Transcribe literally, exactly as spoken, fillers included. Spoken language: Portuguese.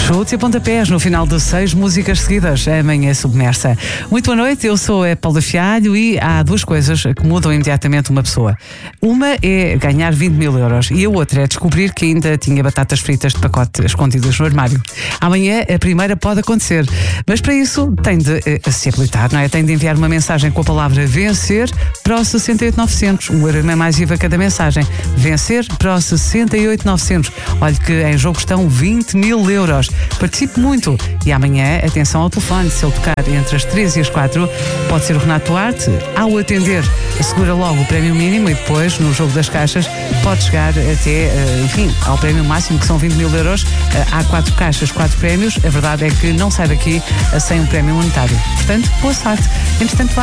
Chutes e pontapés no final de seis músicas seguidas. Amanhã submersa. Muito boa noite, eu sou a Paula Fialho e há duas coisas que mudam imediatamente uma pessoa. Uma é ganhar vinte mil euros e a outra é descobrir que ainda tinha batatas fritas de pacote escondidas no armário. Amanhã a primeira pode acontecer, mas para isso tem de eh, se habilitar, não é? Tem de enviar uma mensagem com a palavra vencer para o sessenta e oito novecentos. O euro é mais I V A cada mensagem. Vencer para o sessenta e oito novecentos. Olhe que em jogo estão vinte mil euros. Participe muito. E amanhã, atenção ao telefone. Se ele tocar entre as três e as quatro, pode ser o Renato Duarte. Ao atender, assegura logo o prémio mínimo e depois, no jogo das caixas, pode chegar até, enfim, ao prémio máximo, que são vinte mil euros. Há quatro caixas, quatro prémios. A verdade é que não sai daqui sem um prémio monetário. Portanto, boa sorte. Entretanto,